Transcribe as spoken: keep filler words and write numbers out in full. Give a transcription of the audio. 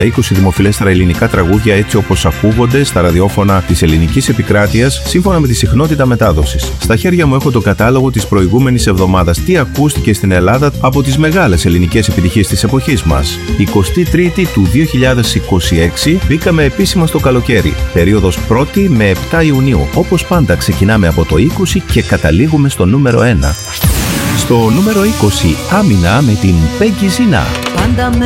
είκοσι δημοφιλέστερα ελληνικά τραγούδια έτσι όπως ακούγονται στα ραδιόφωνα της ελληνικής επικράτειας, σύμφωνα με τη συχνότητα μετάδοσης. Στα χέρια μου έχω το κατάλογο της προηγούμενης εβδομάδας. Τι ακούστηκε στην Ελλάδα από τις μεγάλες ελληνικές επιτυχίες της εποχής μας. εικοστή τρίτη του δύο χιλιάδες είκοσι έξι μπήκαμε επίσημα στο καλοκαίρι. Περίοδος πρώτη με επτά Ιουνίου. Όπως πάντα ξεκινάμε από το είκοσι και καταλήγουμε στο νούμερο ένα. Στο νούμερο είκοσι, Άμυνα με την Peggy Zina.